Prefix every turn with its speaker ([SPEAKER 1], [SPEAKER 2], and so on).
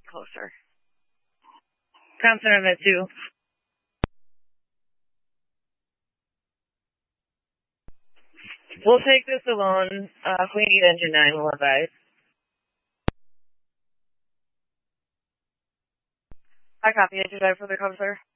[SPEAKER 1] closer.
[SPEAKER 2] Counselor Mitu. We'll take this alone. If we need engine 9, we'll advise.
[SPEAKER 1] I copy. Engine 9 for the counselor.